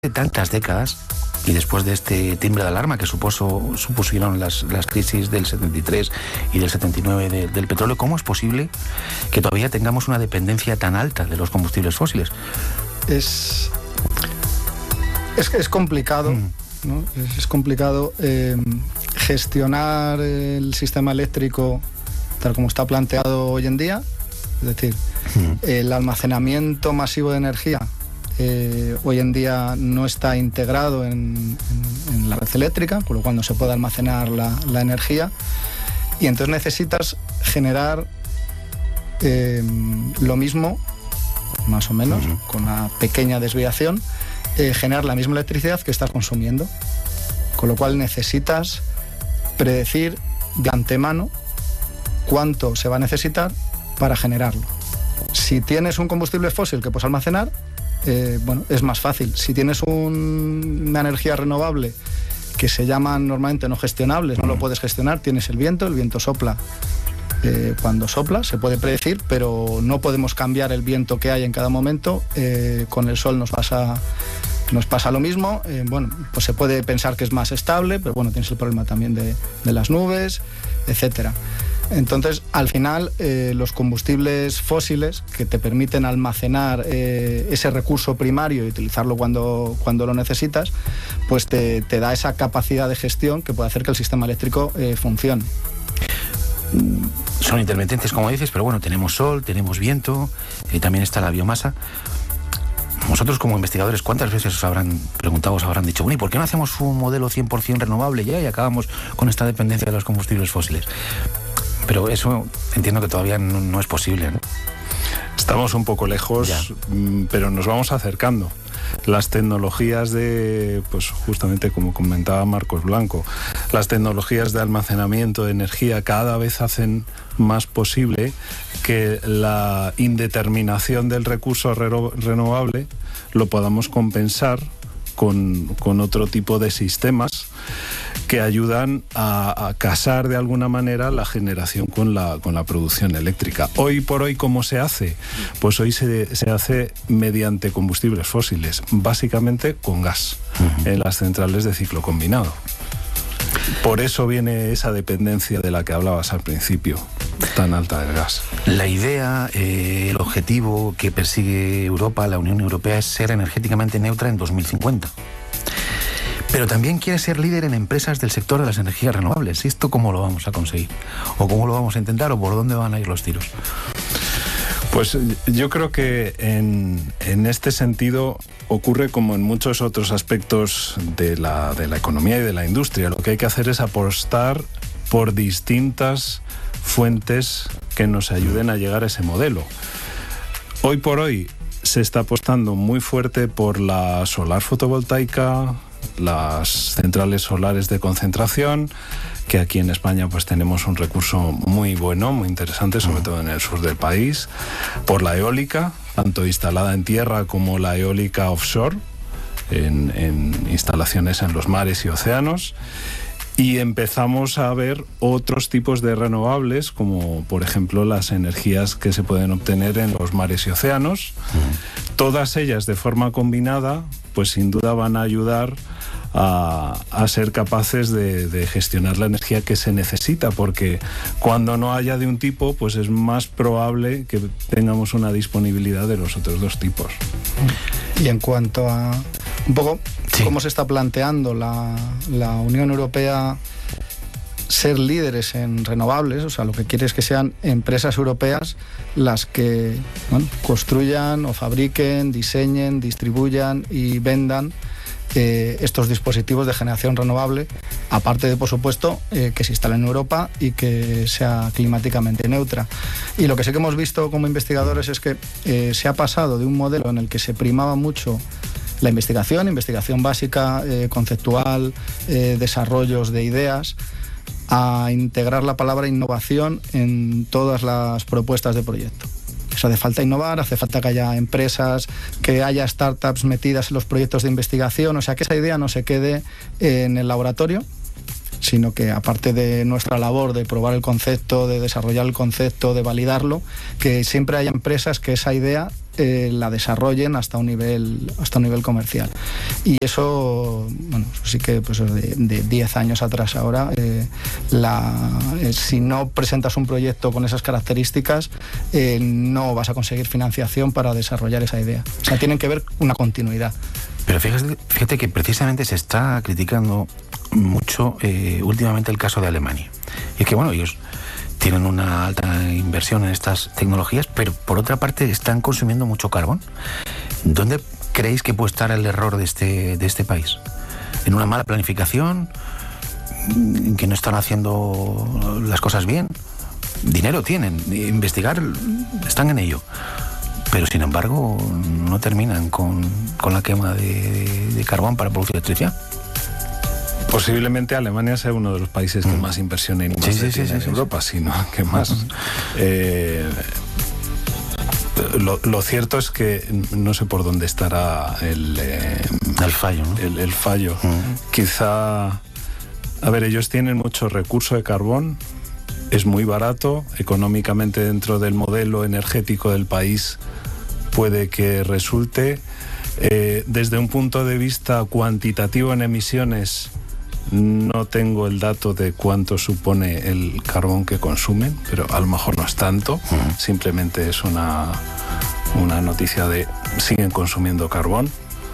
de tantas décadas y después de este timbre de alarma que supusieron las crisis del 73 y del 79 del petróleo, ¿cómo es posible que todavía tengamos una dependencia tan alta de los combustibles fósiles? Es complicado, ¿no? Es complicado gestionar el sistema eléctrico tal como está planteado hoy en día, es decir, el almacenamiento masivo de energía hoy en día no está integrado en la red eléctrica, con lo cual no se puede almacenar la energía, y entonces necesitas generar lo mismo, más o menos, con una pequeña desviación, generar la misma electricidad que estás consumiendo, con lo cual necesitas predecir de antemano cuánto se va a necesitar para generarlo. Si tienes un combustible fósil que puedes almacenar, es más fácil. Si tienes una energía renovable que se llaman normalmente no gestionables, no lo puedes gestionar, tienes el viento sopla. Cuando sopla se puede predecir, pero no podemos cambiar el viento que hay en cada momento. Con el sol nos pasa lo mismo. Pues se puede pensar que es más estable, pero tienes el problema también de las nubes, etcétera. Entonces, al final, los combustibles fósiles que te permiten almacenar ese recurso primario y utilizarlo cuando lo necesitas, pues te da esa capacidad de gestión que puede hacer que el sistema eléctrico funcione. Son intermitentes, como dices, pero tenemos sol, tenemos viento, también está la biomasa. Vosotros, como investigadores, ¿cuántas veces os habrán dicho, ¿y por qué no hacemos un modelo 100% renovable ya y acabamos con esta dependencia de los combustibles fósiles? Pero eso entiendo que todavía no es posible, ¿no? Estamos un poco lejos, pero nos vamos acercando. Las tecnologías justamente como comentaba Marcos Blanco, las tecnologías de almacenamiento de energía cada vez hacen más posible que la indeterminación del recurso renovable lo podamos compensar con otro tipo de sistemas que ayudan a casar de alguna manera la generación con la producción eléctrica. Hoy por hoy, ¿cómo se hace? Pues hoy se hace mediante combustibles fósiles, básicamente con gas, en las centrales de ciclo combinado. Por eso viene esa dependencia de la que hablabas al principio, tan alta del gas. La idea, el objetivo que persigue Europa, la Unión Europea, es ser energéticamente neutra en 2050. Pero también quiere ser líder en empresas del sector de las energías renovables. ¿Esto cómo lo vamos a conseguir? ¿O cómo lo vamos a intentar? ¿O por dónde van a ir los tiros? Pues yo creo que en este sentido ocurre como en muchos otros aspectos de la economía y de la industria. Lo que hay que hacer es apostar por distintas fuentes que nos ayuden a llegar a ese modelo. Hoy por hoy se está apostando muy fuerte por la solar fotovoltaica, las centrales solares de concentración, que aquí en España pues tenemos un recurso muy bueno, muy interesante, sobre todo en el sur del país, por la eólica, tanto instalada en tierra como la eólica offshore, en instalaciones en los mares y océanos. Y empezamos a ver otros tipos de renovables, como por ejemplo las energías que se pueden obtener en los mares y océanos. Todas ellas de forma combinada, pues sin duda van a ayudar a ser capaces de gestionar la energía que se necesita, porque cuando no haya de un tipo, pues es más probable que tengamos una disponibilidad de los otros dos tipos. Y en cuanto a un poco cómo se está planteando la Unión Europea ser líderes en renovables, o sea, lo que quiere es que sean empresas europeas las que construyan o fabriquen, diseñen, distribuyan y vendan estos dispositivos de generación renovable, aparte de, por supuesto, que se instalen en Europa y que sea climáticamente neutra. Y lo que sí que hemos visto como investigadores es que se ha pasado de un modelo en el que se primaba mucho la investigación básica, conceptual, desarrollos de ideas, a integrar la palabra innovación en todas las propuestas de proyecto. Eso hace falta innovar, hace falta que haya empresas, que haya startups metidas en los proyectos de investigación, o sea, que esa idea no se quede en el laboratorio, sino que aparte de nuestra labor de probar el concepto, de desarrollar el concepto, de validarlo, que siempre haya empresas que esa idea la desarrollen hasta un nivel comercial. Y eso, bueno, sí que pues de 10 años atrás ahora, si no presentas un proyecto con esas características, no vas a conseguir financiación para desarrollar esa idea. O sea, tienen que ver una continuidad. Pero fíjate que precisamente se está criticando mucho últimamente el caso de Alemania. Y es que, bueno, ellos tienen una alta inversión en estas tecnologías, pero por otra parte están consumiendo mucho carbón. ¿Dónde creéis que puede estar el error de este país? ¿En una mala planificación? ¿En que no están haciendo las cosas bien? Dinero tienen, investigar, están en ello. Pero sin embargo no terminan con la quema de carbón para producir electricidad. Posiblemente Alemania sea uno de los países que más inversión en en Europa, sino que más. Lo cierto es que no sé por dónde estará el fallo, ¿no? El fallo. Quizá, a ver, ellos tienen mucho recurso de carbón, es muy barato, económicamente dentro del modelo energético del país puede que resulte. Desde un punto de vista cuantitativo en emisiones, no tengo el dato de cuánto supone el carbón que consumen, pero a lo mejor no es tanto, simplemente es una noticia de siguen consumiendo carbón.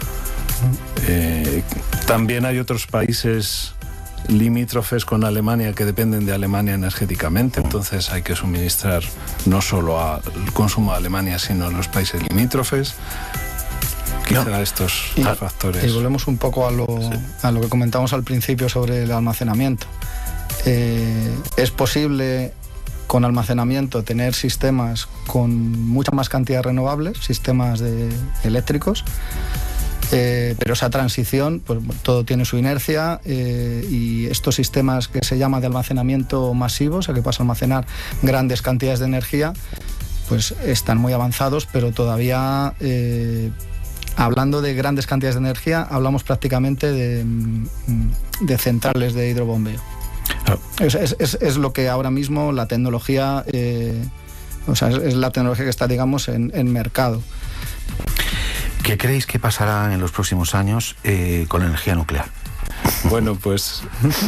También hay otros países limítrofes con Alemania que dependen de Alemania energéticamente, entonces hay que suministrar no solo al consumo de Alemania, sino a los países limítrofes. Quizá estos factores. Y volvemos un poco a lo que comentamos al principio sobre el almacenamiento. Es posible con almacenamiento tener sistemas con mucha más cantidad de renovables, sistemas eléctricos, pero esa transición, pues todo tiene su inercia, y estos sistemas que se llama de almacenamiento masivo, o sea que pasa a almacenar grandes cantidades de energía, pues están muy avanzados, pero todavía hablando de grandes cantidades de energía, hablamos prácticamente de centrales de hidrobombeo. Claro. Es lo que ahora mismo la tecnología, es la tecnología que está, digamos, en mercado. ¿Qué creéis que pasará en los próximos años con la energía nuclear? Bueno, pues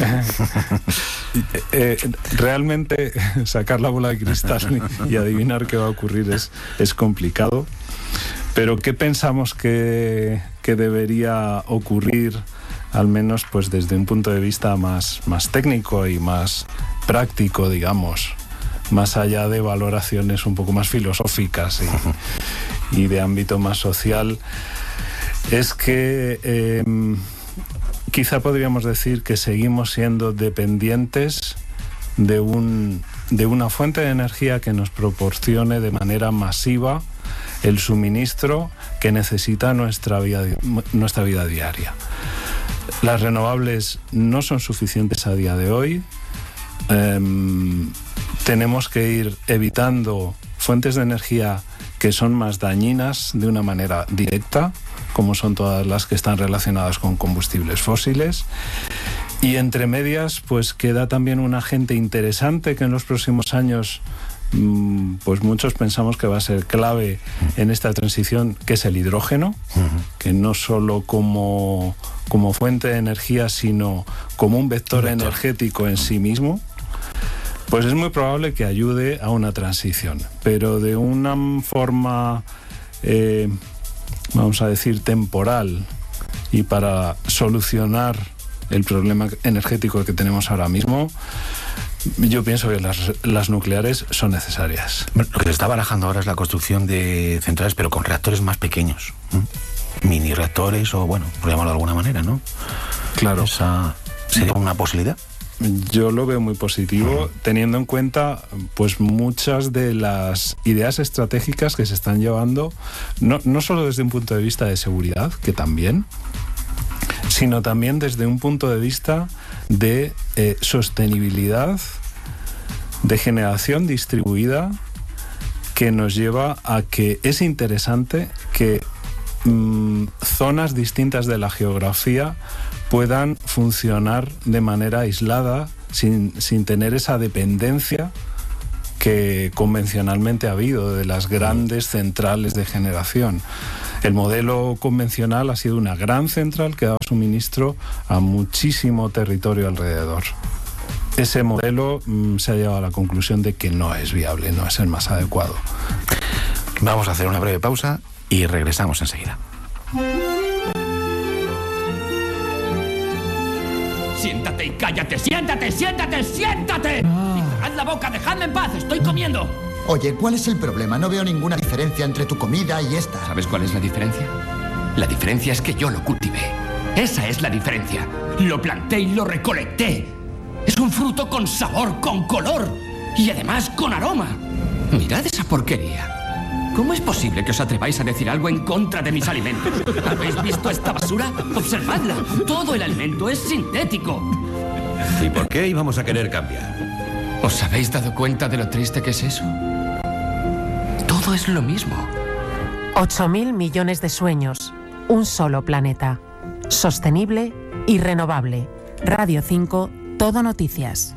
realmente sacar la bola de cristal y adivinar qué va a ocurrir es complicado. Pero ¿qué pensamos que debería ocurrir, al menos pues desde un punto de vista más técnico y más práctico, digamos, más allá de valoraciones un poco más filosóficas y de ámbito más social? Es que quizá podríamos decir que seguimos siendo dependientes de una fuente de energía que nos proporcione de manera masiva el suministro que necesita nuestra vida diaria. Las renovables no son suficientes a día de hoy. Tenemos que ir evitando fuentes de energía que son más dañinas de una manera directa, como son todas las que están relacionadas con combustibles fósiles. Y entre medias, pues queda también un agente interesante que en los próximos años pues muchos pensamos que va a ser clave en esta transición, que es el hidrógeno, que no solo como fuente de energía, sino como un vector energético en sí mismo, pues es muy probable que ayude a una transición, pero de una forma, vamos a decir, temporal, y para solucionar el problema energético que tenemos ahora mismo. Yo pienso que las nucleares son necesarias. Lo que se está barajando ahora es la construcción de centrales, pero con reactores más pequeños, mini reactores, o bueno, por llamarlo de alguna manera, ¿no? Claro. ¿Esa sería una posibilidad? Yo lo veo muy positivo, teniendo en cuenta pues muchas de las ideas estratégicas que se están llevando, no solo desde un punto de vista de seguridad, que también, sino también desde un punto de vista de sostenibilidad, de generación distribuida, que nos lleva a que es interesante que zonas distintas de la geografía puedan funcionar de manera aislada, sin tener esa dependencia que convencionalmente ha habido, de las grandes centrales de generación. El modelo convencional ha sido una gran central que daba suministro a muchísimo territorio alrededor. Ese modelo se ha llegado a la conclusión de que no es viable, no es el más adecuado. Vamos a hacer una breve pausa y regresamos enseguida. Siéntate y cállate, siéntate, siéntate, siéntate. Cerrad la boca, dejadme en paz, estoy comiendo. Oye, ¿cuál es el problema? No veo ninguna diferencia entre tu comida y esta. ¿Sabes cuál es la diferencia? La diferencia es que yo lo cultivé. Esa es la diferencia. Lo planté y lo recolecté. Es un fruto con sabor, con color y además con aroma. Mirad esa porquería. ¿Cómo es posible que os atreváis a decir algo en contra de mis alimentos? ¿Habéis visto esta basura? Observadla. Todo el alimento es sintético. ¿Y por qué íbamos a querer cambiar? ¿Os habéis dado cuenta de lo triste que es eso? Todo es lo mismo. 8.000 millones de sueños. Un solo planeta. Sostenible y renovable. Radio 5, Todo Noticias.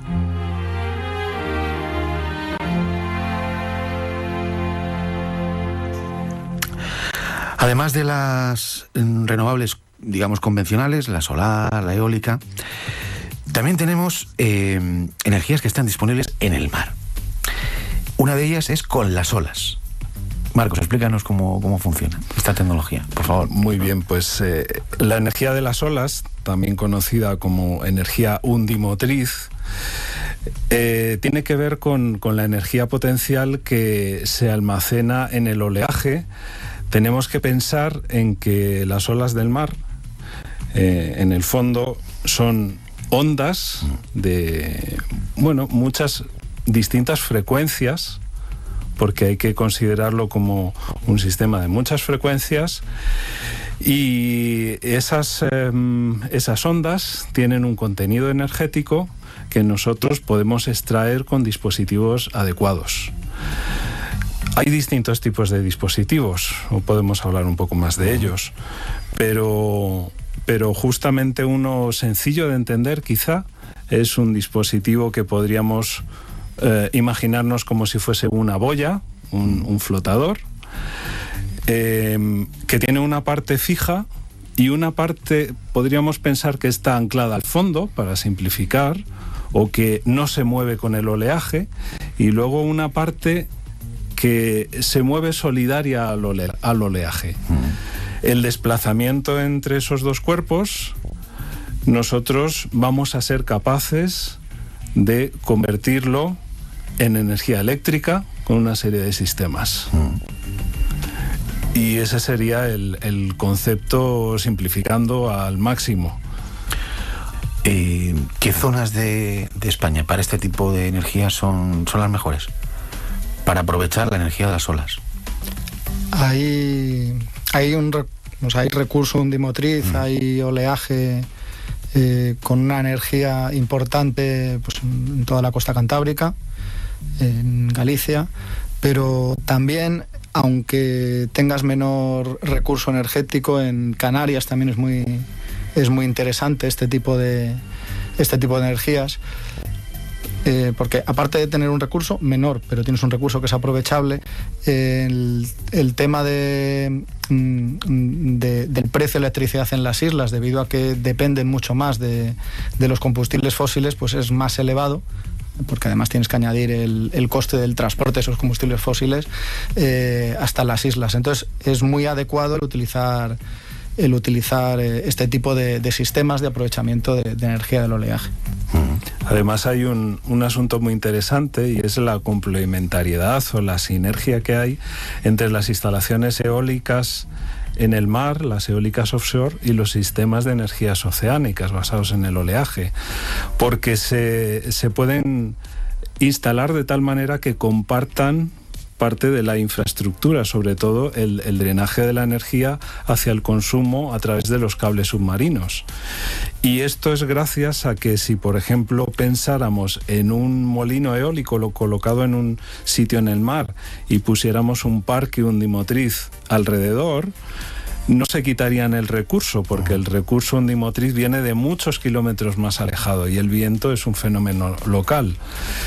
Además de las renovables, digamos, convencionales, la solar, la eólica, también tenemos energías que están disponibles en el mar. Una de ellas es con las olas. Marcos, explícanos cómo funciona esta tecnología, por favor. Muy bien, pues la energía de las olas, también conocida como energía undimotriz, tiene que ver con la energía potencial que se almacena en el oleaje. Tenemos que pensar en que las olas del mar, en el fondo, son ondas de, muchas distintas frecuencias, porque hay que considerarlo como un sistema de muchas frecuencias, y esas ondas tienen un contenido energético que nosotros podemos extraer con dispositivos adecuados. Hay distintos tipos de dispositivos, o podemos hablar un poco más de ellos, pero justamente uno sencillo de entender quizá es un dispositivo que podríamos imaginarnos como si fuese una boya, un flotador, que tiene una parte fija y una parte podríamos pensar que está anclada al fondo, para simplificar, o que no se mueve con el oleaje, y luego una parte que se mueve solidaria al oleaje. El desplazamiento entre esos dos cuerpos, nosotros vamos a ser capaces de convertirlo en energía eléctrica con una serie de sistemas. Y ese sería el concepto, simplificando al máximo. ¿Qué zonas de España para este tipo de energía son las mejores para aprovechar la energía de las olas? Hay recurso undimotriz, hay oleaje con una energía importante, pues, en toda la costa cantábrica, en Galicia, pero también, aunque tengas menor recurso energético, en Canarias también es muy interesante este tipo de energías. Porque aparte de tener un recurso menor, pero tienes un recurso que es aprovechable, el tema del precio de electricidad en las islas, debido a que dependen mucho más de los combustibles fósiles, pues es más elevado, porque además tienes que añadir el coste del transporte de esos combustibles fósiles hasta las islas. Entonces es muy adecuado el utilizar este tipo de sistemas de aprovechamiento de energía del oleaje. Además hay un asunto muy interesante, y es la complementariedad o la sinergia que hay entre las instalaciones eólicas en el mar, las eólicas offshore, y los sistemas de energías oceánicas basados en el oleaje, porque se pueden instalar de tal manera que compartan parte de la infraestructura, sobre todo el drenaje de la energía hacia el consumo a través de los cables submarinos. Y esto es gracias a que, si por ejemplo pensáramos en un molino eólico colocado en un sitio en el mar y pusiéramos un parque undimotriz alrededor, no se quitarían el recurso, porque el recurso undimotriz viene de muchos kilómetros más alejado y el viento es un fenómeno local.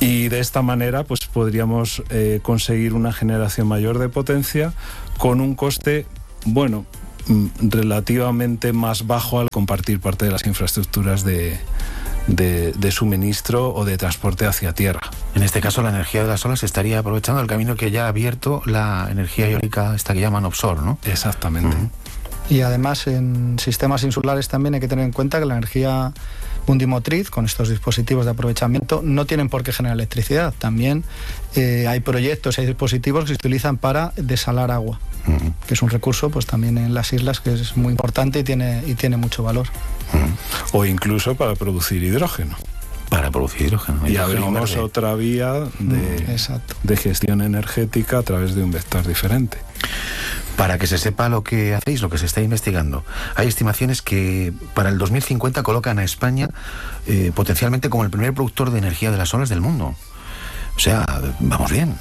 Y de esta manera pues podríamos conseguir una generación mayor de potencia con un coste, bueno, relativamente más bajo al compartir parte de las infraestructuras de suministro o de transporte hacia tierra. En este caso, la energía de las olas estaría aprovechando el camino que ya ha abierto la energía eólica, esta que llaman offshore, ¿no? Exactamente. Y además, en sistemas insulares también hay que tener en cuenta que la energía undimotriz, con estos dispositivos de aprovechamiento, no tienen por qué generar electricidad. También hay proyectos, hay dispositivos que se utilizan para desalar agua, que es un recurso pues también en las islas que es muy importante y tiene mucho valor. O incluso para producir hidrógeno. Para producir hidrógeno. Y abrimos otra vía de gestión energética a través de un vector diferente. Para que se sepa lo que hacéis, lo que se está investigando, hay estimaciones que para el 2050 colocan a España potencialmente como el primer productor de energía de las olas del mundo. O sea, vamos bien.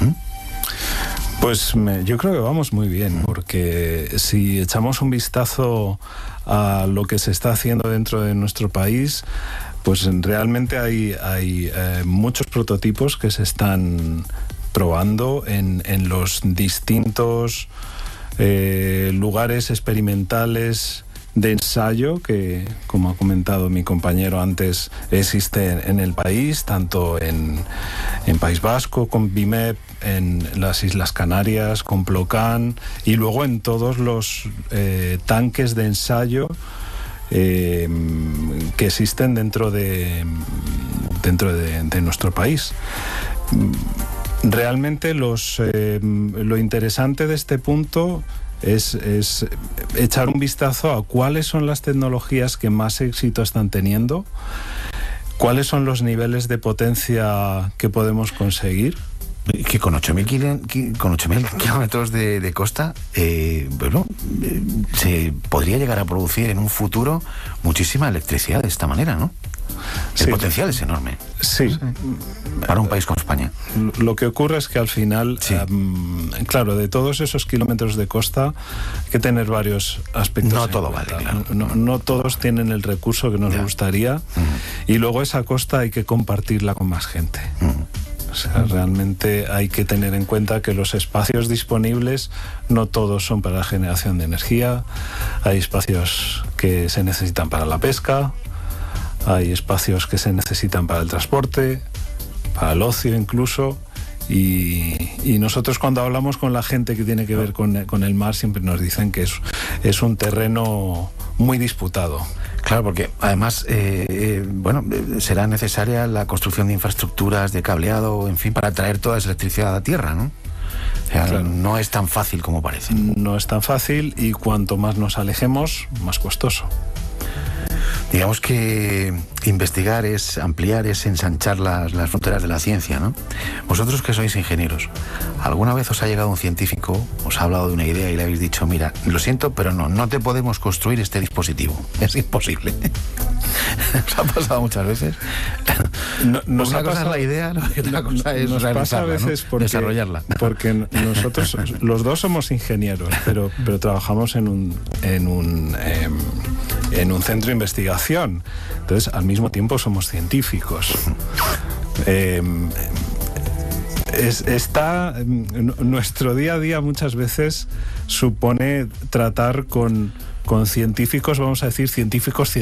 Pues yo creo que vamos muy bien, porque si echamos un vistazo a lo que se está haciendo dentro de nuestro país, pues realmente hay muchos prototipos que se están probando en los distintos lugares experimentales de ensayo que, como ha comentado mi compañero antes, existe en el país, tanto en País Vasco, con BIMEP, en las Islas Canarias, con Plocan, y luego en todos los tanques de ensayo que existen dentro de nuestro país. Realmente lo interesante de este punto es echar un vistazo a cuáles son las tecnologías que más éxito están teniendo, cuáles son los niveles de potencia que podemos conseguir. Que con 8.000 kilómetros de costa, se podría llegar a producir en un futuro muchísima electricidad de esta manera, ¿no? El potencial es enorme. Sí. Para un país como España. Lo que ocurre es que al final, claro, de todos esos kilómetros de costa hay que tener varios aspectos. No todo vale, claro. No todos tienen el recurso que nos gustaría. Y luego esa costa hay que compartirla con más gente. O sea, realmente hay que tener en cuenta que los espacios disponibles no todos son para la generación de energía. Hay espacios que se necesitan para la pesca, hay espacios que se necesitan para el transporte, para el ocio incluso. Y nosotros, cuando hablamos con la gente que tiene que ver con el mar, siempre nos dicen que es un terreno muy disputado. Claro, porque además será necesaria la construcción de infraestructuras de cableado, en fin, para traer toda esa electricidad a tierra, ¿no? O sea, claro, no es tan fácil como parece. No es tan fácil, y cuanto más nos alejemos, más costoso. Digamos que investigar es ampliar, es ensanchar las fronteras de la ciencia, ¿no? Vosotros, que sois ingenieros, ¿alguna vez os ha llegado un científico, os ha hablado de una idea y le habéis dicho, mira, lo siento, pero no te podemos construir este dispositivo, es imposible? ¿Os ha pasado muchas veces? Una cosa es la idea, y otra cosa es realizarla, ¿no? Desarrollarla. Porque nosotros los dos somos ingenieros, pero trabajamos en un centro de investigación. Entonces, al mismo tiempo somos científicos. Nuestro día a día muchas veces supone tratar con científicos, vamos a decir científicos,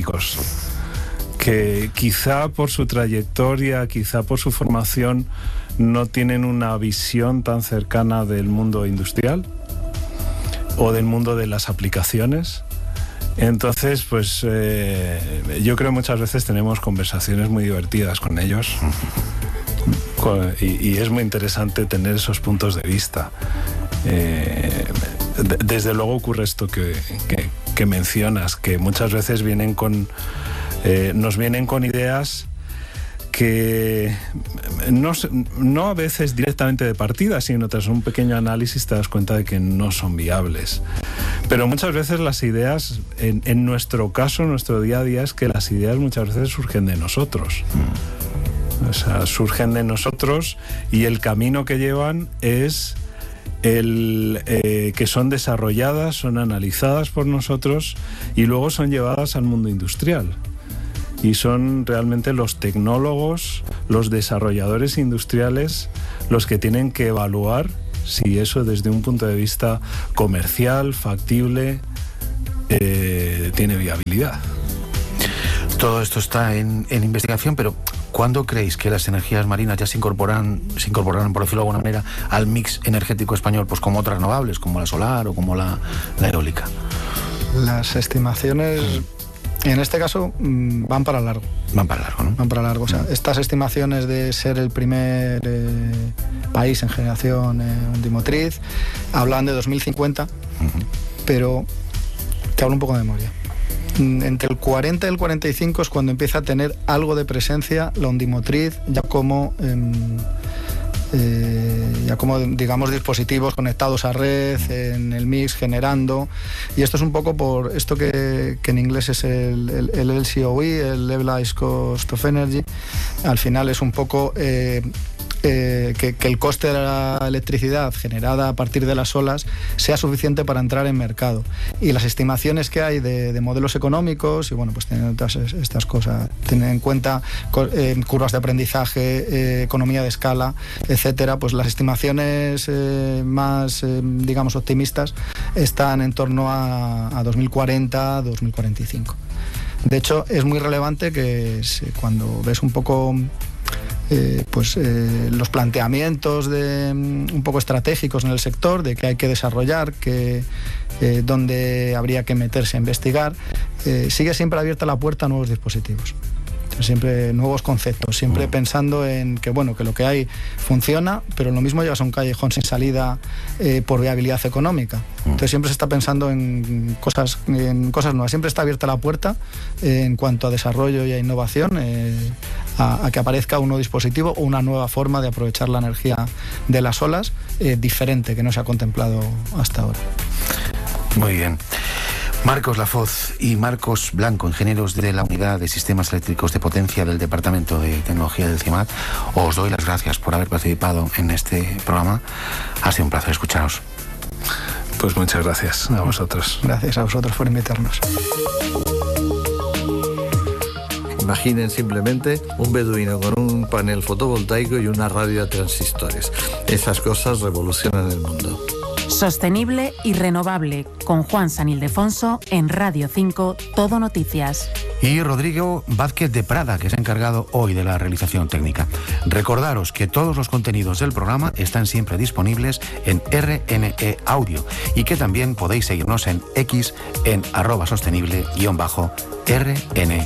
que quizá por su trayectoria, quizá por su formación, no tienen una visión tan cercana del mundo industrial o del mundo de las aplicaciones. Entonces, pues yo creo muchas veces tenemos conversaciones muy divertidas con ellos, y es muy interesante tener esos puntos de vista. Desde luego ocurre esto que mencionas, que muchas veces nos vienen con ideas que no a veces directamente de partida, sino tras un pequeño análisis te das cuenta de que no son viables. Pero muchas veces las ideas, en nuestro caso, nuestro día a día, es que las ideas muchas veces surgen de nosotros. O sea, surgen de nosotros, y el camino que llevan es que son desarrolladas, son analizadas por nosotros y luego son llevadas al mundo industrial. y son realmente los tecnólogos, los desarrolladores industriales los que tienen que evaluar si eso desde un punto de vista comercial, factible, tiene viabilidad. Todo esto está en investigación, pero ¿cuándo creéis que las energías marinas ya se incorporarán, por decirlo de alguna manera, al mix energético español, pues como otras renovables, como la solar o como la eólica? Las estimaciones, en este caso, van para largo. Van para largo, ¿no? Van para largo. O sea, estas estimaciones de ser el primer país en generación ondimotriz hablan de 2050, pero te hablo un poco de memoria. Entre el 40 y el 45 es cuando empieza a tener algo de presencia la ondimotriz ya como digamos dispositivos conectados a red en el mix generando, y esto es un poco por esto que en inglés es el LCOE, el Levelized Cost of Energy. Al final es un poco que el coste de la electricidad generada a partir de las olas sea suficiente para entrar en mercado, y las estimaciones que hay de modelos económicos, y bueno, pues tienen todas estas cosas, tienen en cuenta curvas de aprendizaje, economía de escala, etcétera, pues las estimaciones más digamos optimistas están en torno a 2040, 2045. De hecho, es muy relevante que cuando ves un poco los planteamientos un poco estratégicos en el sector, de que hay que desarrollar, dónde habría que meterse a investigar, sigue siempre abierta la puerta a nuevos dispositivos. Siempre nuevos conceptos, siempre pensando en que bueno, que lo que hay funciona, pero lo mismo llevas a un callejón sin salida por viabilidad económica. Entonces siempre se está pensando en cosas nuevas, siempre está abierta la puerta en cuanto a desarrollo y a innovación, a que aparezca un nuevo dispositivo o una nueva forma de aprovechar la energía de las olas diferente, que no se ha contemplado hasta ahora. Muy bien. Marcos Lafoz y Marcos Blanco, ingenieros de la Unidad de Sistemas Eléctricos de Potencia del Departamento de Tecnología del CIMAD, os doy las gracias por haber participado en este programa. Ha sido un placer escucharos. Pues muchas gracias a vosotros. Gracias a vosotros por invitarnos. Imaginen simplemente un beduino con un panel fotovoltaico y una radio a transistores. Esas cosas revolucionan el mundo. Sostenible y renovable, con Juan San Ildefonso en Radio 5, Todo Noticias. Y Rodrigo Vázquez de Prada, que se ha encargado hoy de la realización técnica. Recordaros que todos los contenidos del programa están siempre disponibles en RNE Audio y que también podéis seguirnos en X en @sostenible_RNE.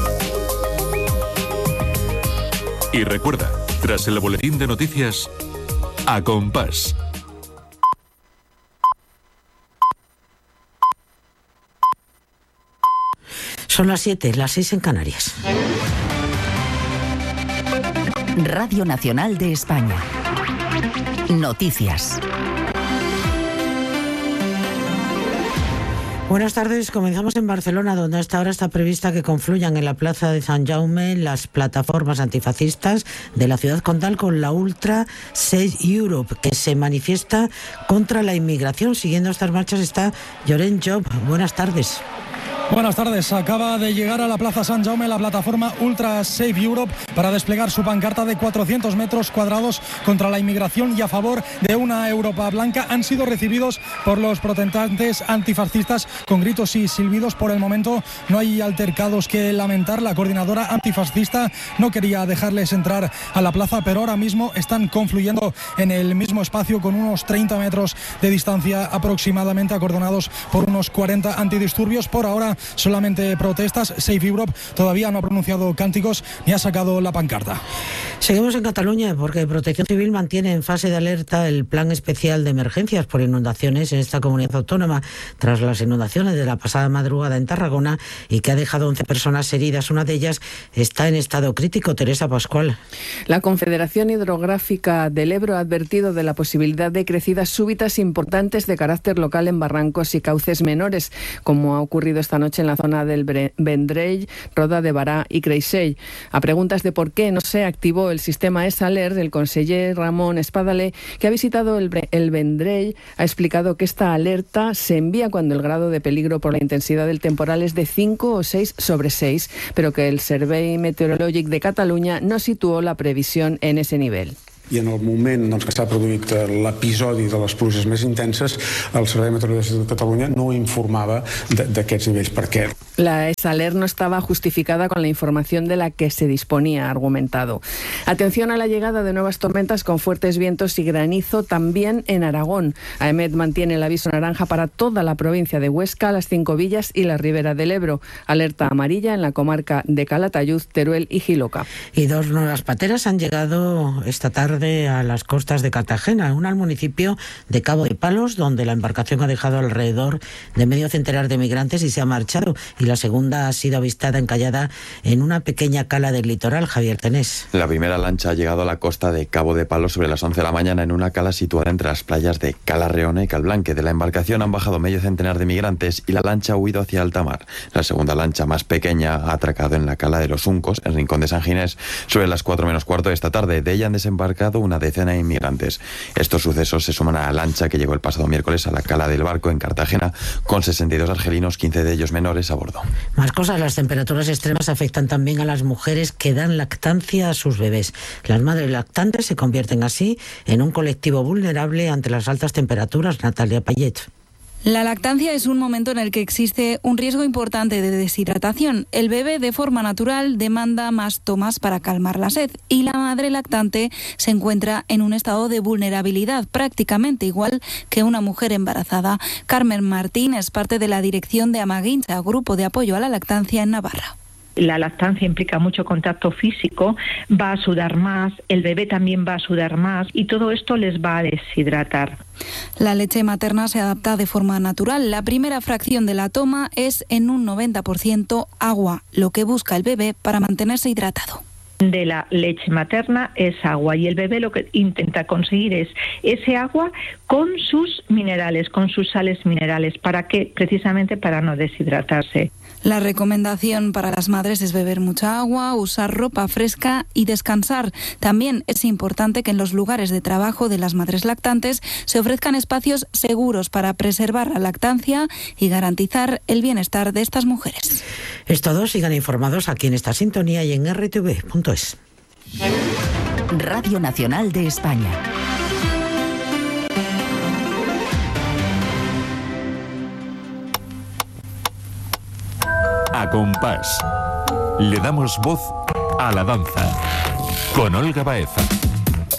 Y recuerda, tras el boletín de noticias, A Compás. Son las 7, las 6 en Canarias. Radio Nacional de España. Noticias. Buenas tardes, comenzamos en Barcelona, donde hasta ahora está prevista que confluyan en la plaza de Sant Jaume las plataformas antifascistas de la ciudad condal con la Ultra Save Europe, que se manifiesta contra la inmigración. Siguiendo estas marchas está Llorenç Job. Buenas tardes. Buenas tardes. Acaba de llegar a la Plaza Sant Jaume la plataforma Ultra Save Europe para desplegar su pancarta de 400 metros cuadrados contra la inmigración y a favor de una Europa blanca. Han sido recibidos por los protestantes antifascistas con gritos y silbidos. Por el momento no hay altercados que lamentar. La coordinadora antifascista no quería dejarles entrar a la plaza, pero ahora mismo están confluyendo en el mismo espacio con unos 30 metros de distancia aproximadamente, acordonados por unos 40 antidisturbios. Por ahora solamente protestas. Save Europe todavía no ha pronunciado cánticos ni ha sacado la pancarta. Seguimos en Cataluña porque Protección Civil mantiene en fase de alerta el plan especial de emergencias por inundaciones en esta comunidad autónoma tras las inundaciones de la pasada madrugada en Tarragona y que ha dejado 11 personas heridas. Una de ellas está en estado crítico. Teresa Pascual. La Confederación Hidrográfica del Ebro ha advertido de la posibilidad de crecidas súbitas importantes de carácter local en barrancos y cauces menores, como ha ocurrido esta noche noche en la zona del Vendrell, Roda de Bará y Creixell. A preguntas de por qué no se activó el sistema ESALER, el conseller Ramón Espadaler, que ha visitado el Vendrell, ha explicado que esta alerta se envía cuando el grado de peligro por la intensidad del temporal es de 5 o 6 sobre 6, pero que el Servei Meteorològic de Catalunya no situó la previsión en ese nivel. I en el moment que s'ha produït l'episodi de les pluges més intenses, el Servei Meteorològic de Catalunya no informava d'aquests nivells. ¿Per qué? La ESALER no estaba justificada con la información de la que se disponía, ha argumentado. Atención a la llegada de nuevas tormentas con fuertes vientos y granizo también en Aragón. AEMET mantiene el aviso naranja para toda la provincia de Huesca, las Cinco Villas y la Ribera del Ebro. Alerta amarilla en la comarca de Calatayud, Teruel y Jiloca. Y 2 nuevas pateras han llegado esta tarde a las costas de Cartagena, una al municipio de Cabo de Palos, donde la embarcación ha dejado alrededor de medio centenar de migrantes y se ha marchado, y la segunda ha sido avistada encallada en una pequeña cala del litoral. Javier Tenés. La primera lancha ha llegado a la costa de Cabo de Palos sobre las 11 de la mañana en una cala situada entre las playas de Cala Reona y Calblanque. De la embarcación han bajado medio centenar de migrantes y la lancha ha huido hacia alta mar. La segunda lancha, más pequeña, ha atracado en la cala de los Uncos, en Rincón de San Ginés, sobre las 4 menos cuarto de esta tarde. De ella han desembarcado una decena de inmigrantes. Estos sucesos se suman a la lancha que llegó el pasado miércoles a la cala del Barco en Cartagena, con 62 argelinos, 15 de ellos menores, a bordo. Más cosas, las temperaturas extremas afectan también a las mujeres que dan lactancia a sus bebés. Las madres lactantes se convierten así en un colectivo vulnerable ante las altas temperaturas. Natalia Payet. La lactancia es un momento en el que existe un riesgo importante de deshidratación. El bebé, de forma natural, demanda más tomas para calmar la sed y la madre lactante se encuentra en un estado de vulnerabilidad prácticamente igual que una mujer embarazada. Carmen Martín es parte de la dirección de Amaguincha, grupo de apoyo a la lactancia en Navarra. La lactancia implica mucho contacto físico, va a sudar más, el bebé también va a sudar más y todo esto les va a deshidratar. La leche materna se adapta de forma natural. La primera fracción de la toma es en un 90% agua, lo que busca el bebé para mantenerse hidratado. De la leche materna es agua y el bebé lo que intenta conseguir es ese agua con sus minerales, con sus sales minerales. ¿Para qué? Precisamente para no deshidratarse. La recomendación para las madres es beber mucha agua, usar ropa fresca y descansar. También es importante que en los lugares de trabajo de las madres lactantes se ofrezcan espacios seguros para preservar la lactancia y garantizar el bienestar de estas mujeres. Es todo, sigan informados aquí en esta sintonía y en rtv.es. Radio Nacional de España. A compás. Le damos voz a la danza. Con Olga Baeza.